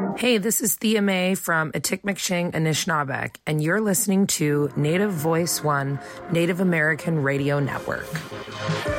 Hey, this is Thea Mae from Atikameksheng, Anishinaabeg, and you're listening to Native Voice One, Native American Radio Network.